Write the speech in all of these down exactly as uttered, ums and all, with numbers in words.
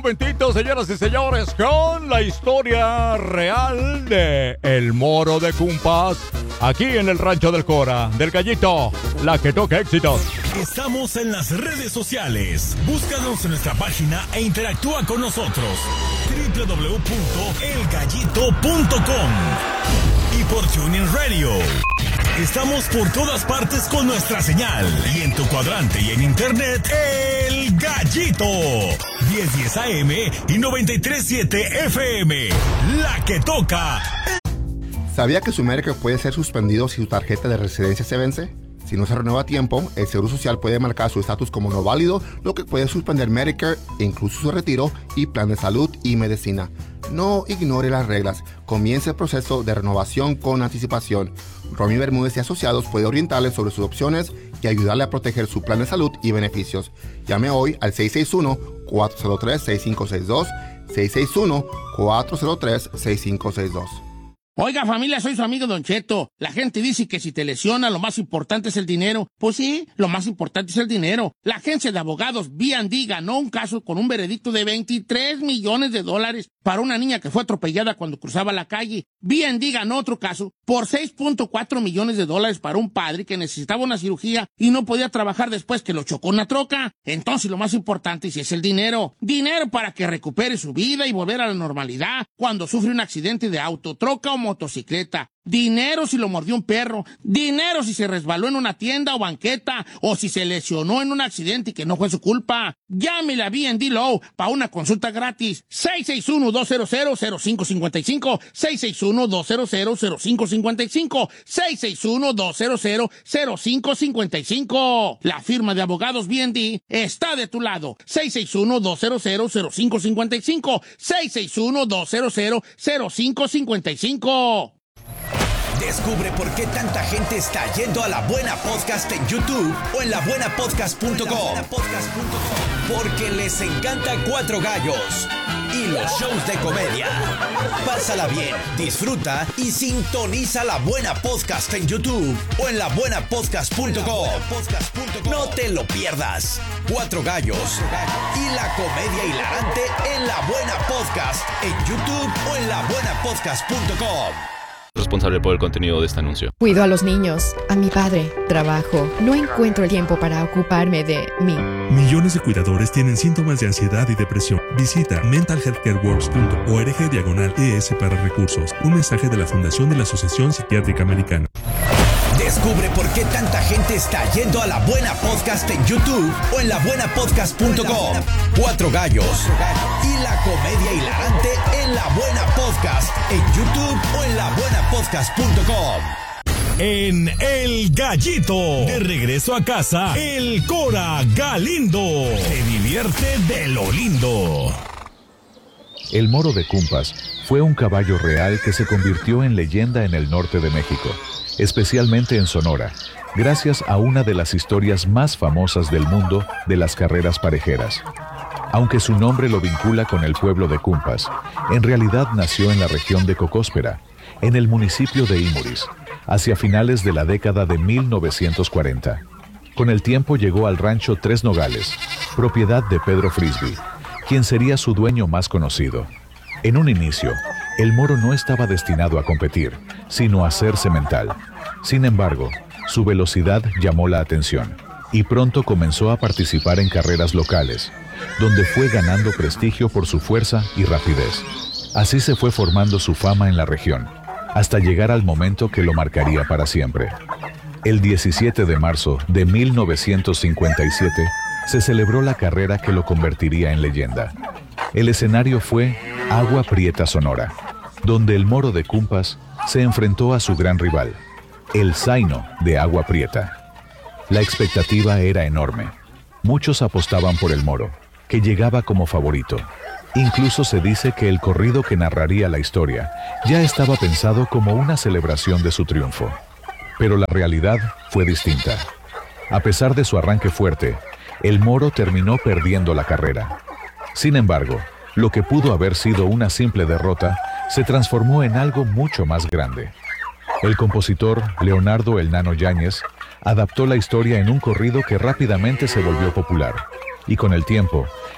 Un momentito, señoras y señores, con la historia real de El Moro de Cumpas, aquí en el Rancho del Cora, del Gallito, la que toca éxitos. Estamos en las redes sociales. Búscanos en nuestra página e interactúa con nosotros. doble u doble u doble u punto el gallito punto com y por TuneIn Radio. Estamos por todas partes con nuestra señal y en tu cuadrante y en internet, El Gallito. diez diez A M y noventa y tres punto siete F M. La que toca. ¿Sabía que su Medicare puede ser suspendido si su tarjeta de residencia se vence? Si no se renueva a tiempo, el Seguro Social puede marcar su estatus como no válido, lo que puede suspender Medicare, incluso su retiro y plan de salud y medicina. No ignore las reglas. Comience el proceso de renovación con anticipación. Romy Bermúdez y Asociados puede orientarle sobre sus opciones y ayudarle a proteger su plan de salud y beneficios. Llame hoy al seis seis uno, cuatro cero tres, seis cinco seis dos, seis seis uno, cuatro cero tres, seis cinco seis dos. Oiga, familia, soy su amigo Don Cheto. La gente dice que si te lesiona, lo más importante es el dinero. Pues sí, lo más importante es el dinero. La agencia de abogados B and D ganó un caso con un veredicto de veintitrés millones de dólares para una niña que fue atropellada cuando cruzaba la calle. B and D ganó otro caso por seis punto cuatro millones de dólares para un padre que necesitaba una cirugía y no podía trabajar después que lo chocó una troca. Entonces lo más importante sí es el dinero. Dinero para que recupere su vida y volver a la normalidad cuando sufre un accidente de auto, troca o motocicleta. Dinero si lo mordió un perro. Dinero si se resbaló en una tienda o banqueta. O si se lesionó en un accidente y que no fue su culpa. Llámele a B and D Law para una consulta gratis. seis seis uno, dos cero cero, cero cinco cinco cinco. seis seis uno, dos cero cero, cero cinco cinco cinco. seis seis uno, dos cero cero, cero cinco cinco cinco. La firma de abogados B and D está de tu lado. seis seis uno, dos cero cero, cero cinco cinco cinco. seis seis uno, dos cero cero, cero cinco cinco cinco. Descubre por qué tanta gente está yendo a La Buena Podcast en YouTube o en la buena podcast punto com. Porque les encanta Cuatro Gallos y los shows de comedia. Pásala bien, disfruta y sintoniza La Buena Podcast en YouTube o en la buena podcast punto com. No te lo pierdas. Cuatro Gallos y la comedia hilarante en La Buena Podcast en YouTube o en la buena podcast punto com. Responsable por el contenido de este anuncio. Cuido a los niños, a mi padre, trabajo. No encuentro el tiempo para ocuparme de mí. Millones de cuidadores tienen síntomas de ansiedad y depresión. Visita mental health care works punto org diagonal E S para recursos. Un mensaje de la Fundación de la Asociación Psiquiátrica Americana. Descubre por qué tanta gente está yendo a La Buena Podcast en YouTube o en la buena podcast punto com. Cuatro Gallos y la comedia hilarante en La Buena Podcast en YouTube o en la buena podcast punto com. En El Gallito, de regreso a casa, el Cora Galindo se divierte de lo lindo. El Moro de Cumpas fue un caballo real que se convirtió en leyenda en el norte de México, especialmente en Sonora, gracias a una de las historias más famosas del mundo de las carreras parejeras. Aunque su nombre lo vincula con el pueblo de Cumpas, en realidad nació en la región de Cocóspera, en el municipio de Imuris, hacia finales de la década de mil novecientos cuarenta. Con el tiempo llegó al rancho Tres Nogales, propiedad de Pedro Frisby, quien sería su dueño más conocido. En un inicio, el Moro no estaba destinado a competir, sino a ser semental. Sin embargo, su velocidad llamó la atención, y pronto comenzó a participar en carreras locales, donde fue ganando prestigio por su fuerza y rapidez. Así se fue formando su fama en la región, hasta llegar al momento que lo marcaría para siempre. El diecisiete de marzo de mil novecientos cincuenta y siete, se celebró la carrera que lo convertiría en leyenda. El escenario fue Agua Prieta, Sonora, donde el Moro de Cumpas se enfrentó a su gran rival, el Zaino de Agua Prieta. La expectativa era enorme. Muchos apostaban por el Moro, que llegaba como favorito. Incluso se dice que el corrido que narraría la historia ya estaba pensado como una celebración de su triunfo. Pero la realidad fue distinta. A pesar de su arranque fuerte, el Moro terminó perdiendo la carrera. Sin embargo, lo que pudo haber sido una simple derrota se transformó en algo mucho más grande. El compositor Leonardo El Nano Yáñez adaptó la historia en un corrido que rápidamente se volvió popular, y con el tiempo,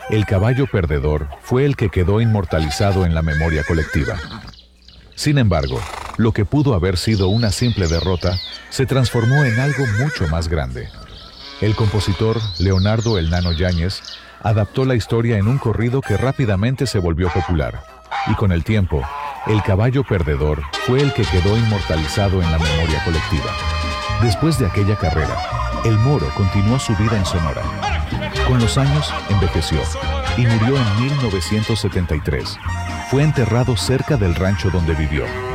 el caballo perdedor fue el que quedó inmortalizado en la memoria colectiva. Sin embargo, lo que pudo haber sido una simple derrota se transformó en algo mucho más grande. El compositor Leonardo El Nano Yáñez adaptó la historia en un corrido que rápidamente se volvió popular, y con el tiempo, el caballo perdedor fue el que quedó inmortalizado en la memoria colectiva. Después de aquella carrera, el Moro continuó su vida en Sonora. Con los años, envejeció y murió en mil novecientos setenta y tres. Fue enterrado cerca del rancho donde vivió.